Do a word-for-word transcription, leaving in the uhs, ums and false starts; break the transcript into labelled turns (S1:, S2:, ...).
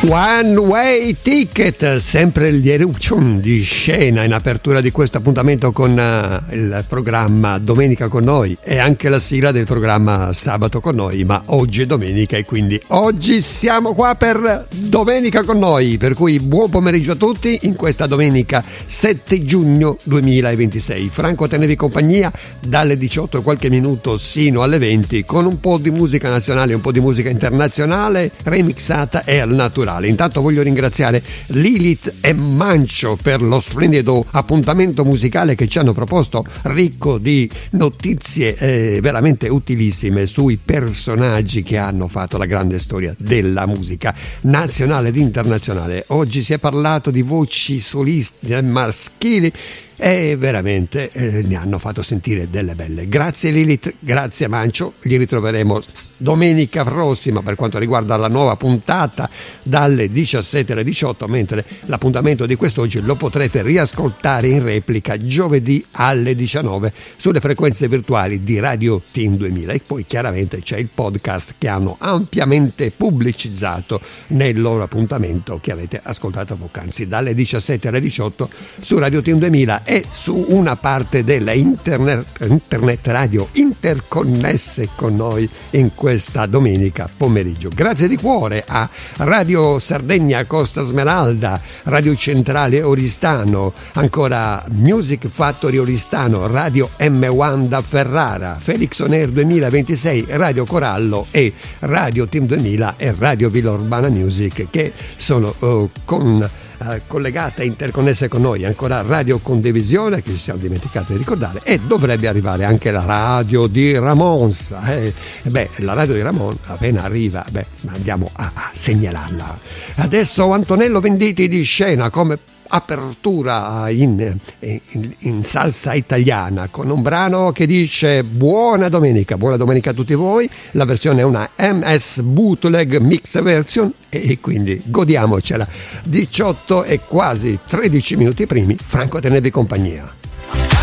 S1: One Way Ticket, sempre gli Eruption di Scena in apertura di questo appuntamento con uh, il programma Domenica con noi e anche la sigla del programma Sabato con noi, ma oggi è domenica e quindi oggi siamo qua per Domenica con noi, per cui buon pomeriggio a tutti in questa domenica sette giugno duemilaventisei. Franco tenevi compagnia dalle diciotto e qualche minuto sino alle venti con un po' di musica nazionale, un po' di musica internazionale remixata e al naturale. Intanto voglio ringraziare Lilith e Mancio per lo splendido appuntamento musicale che ci hanno proposto, ricco di notizie eh, veramente utilissime sui personaggi che hanno fatto la grande storia della musica nazionale ed internazionale. Oggi si è parlato di voci soliste maschili e veramente eh, ne hanno fatto sentire delle belle. Grazie Lilith, grazie Mancio, li ritroveremo domenica prossima per quanto riguarda la nuova puntata dalle diciassette alle diciotto, mentre l'appuntamento di quest'oggi lo potrete riascoltare in replica giovedì alle diciannove sulle frequenze virtuali di Radio Team duemila, e poi chiaramente c'è il podcast che hanno ampiamente pubblicizzato nel loro appuntamento che avete ascoltato poc'anzi dalle diciassette alle diciotto su Radio Team duemila e su una parte delle internet, internet radio interconnesse con noi in questa domenica pomeriggio. Grazie di cuore a Radio Sardegna Costa Smeralda, Radio Centrale Oristano, ancora Music Factory Oristano, Radio M uno da Ferrara, Felix On Air duemilaventisei, Radio Corallo e Radio Team duemila e Radio Villa Urbana Music che sono uh, con collegate e interconnesse con noi, ancora Radio Condivisione che ci siamo dimenticati di ricordare, e dovrebbe arrivare anche la radio di Ramons. Eh, beh, la radio di Ramon appena arriva, beh, andiamo a, a segnalarla. Adesso Antonello Venditti di Scena come apertura in, in, in salsa italiana con un brano che dice buona domenica, buona domenica a tutti voi. La versione è una M S Bootleg Mix Version e quindi godiamocela. Diciotto e quasi tredici minuti primi, Franco tenevi compagnia.